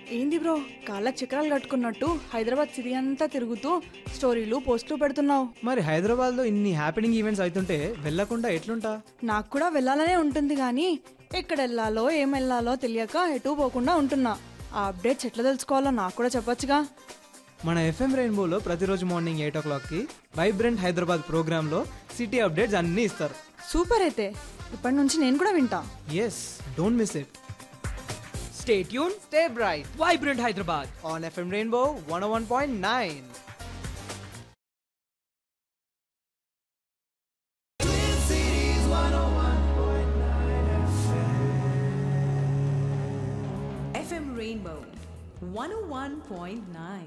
ఏంది బ్రో కాళ్ళకి చక్రాలు కట్టుకున్నట్టు హైదరాబాద్ సిటీ అంతా తిరుగుతూ స్టోరీలు పోస్టులు పెడుతున్నావు? మరి హైదరాబాద్లో ఇన్ని హ్యాపెనింగ్ ఈవెంట్స్ అవుతుంటే వెళ్ళకుండా ఎట్లుంటా? నాకు కూడా వెళ్ళాలనే ఉంటుంది కానీ ఎక్కడ వెళ్ళాలో ఏం వెళ్ళాలో తెలియక ఎటు పోకుండా ఉంటున్నా. ఆ అప్డేట్స్ ఎట్లా తెలుసుకోవాలో నాకు కూడా చెప్పొచ్చుగా. మన ఎఫ్ఎం రెయిన్బోలో ప్రతిరోజు మార్నింగ్ 8 o'clockకి వైబ్రెంట్ హైదరాబాద్ ప్రోగ్రాంలో సిటీ అప్డేట్స్ అన్నీ ఇస్తారు. సూపర్ అయితే ఇప్పటి నుంచి నేను కూడా వింటా. Yes, don't miss it. Stay tuned, stay bright Vibrant Hyderabad. On FM rainbow 101.9. FM Rainbow 101.9.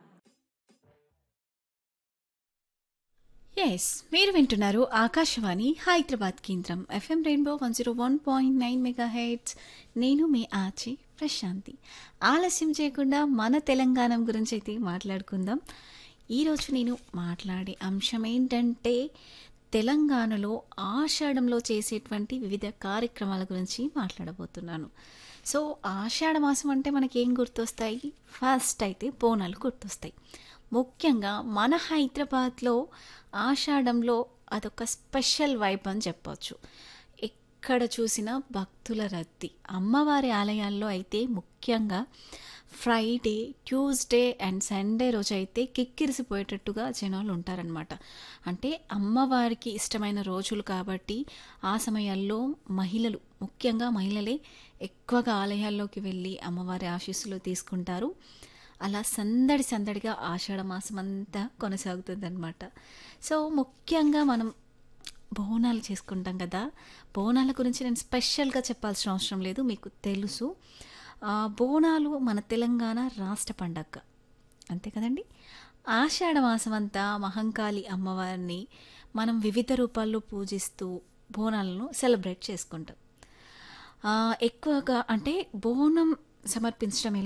Yes, మీరు వింటున్నారు ఆకాశవాణి హైదరాబాద్ కేంద్రం ఎఫ్ఎం రెయిన్బో 101.9 మెగాహెర్ట్జ్. నేను మీ ఆచి ప్రశాంతి. ఆలస్యం చేయకుండా మన తెలంగాణ గురించి అయితే మాట్లాడుకుందాం. ఈరోజు నేను మాట్లాడే అంశం ఏంటంటే తెలంగాణలో ఆషాఢంలో చేసేటువంటి వివిధ కార్యక్రమాల గురించి మాట్లాడబోతున్నాను. సో ఆషాఢ మాసం అంటే మనకి ఏం గుర్తొస్తాయి? ఫస్ట్ అయితే బోనాలు గుర్తొస్తాయి. ముఖ్యంగా మన హైదరాబాద్లో ఆషాఢంలో అదొక స్పెషల్ వైబ్ అని చెప్పవచ్చు. ఎక్కడ చూసినా భక్తుల రద్దీ. అమ్మవారి ఆలయాల్లో అయితే ముఖ్యంగా ఫ్రైడే, ట్యూస్డే అండ్ సండే రోజు అయితే కిక్కిరిసిపోయేటట్టుగా జనాలు ఉంటారనమాట. అంటే అమ్మవారికి ఇష్టమైన రోజులు కాబట్టి ఆ సమయాల్లో మహిళలు, ముఖ్యంగా మహిళలే ఎక్కువగా ఆలయాల్లోకి వెళ్ళి అమ్మవారి ఆశీస్సులు తీసుకుంటారు. అలా సందడి సందడిగా ఆషాఢ మాసం అంతా కొనసాగుతుందన్నమాట. సో ముఖ్యంగా మనం బోనాలు చేసుకుంటాం కదా. బోనాల గురించి నేను స్పెషల్గా చెప్పాల్సిన అవసరం లేదు, మీకు తెలుసు. బోనాలు మన తెలంగాణ రాష్ట్ర పండగ, అంతే కదండి. ఆషాఢ మాసం అంతా మహంకాళి అమ్మవారిని మనం వివిధ రూపాల్లో పూజిస్తూ బోనాలను సెలబ్రేట్ చేసుకుంటాం. ఎక్కువగా అంటే బోనం సమర్పించడం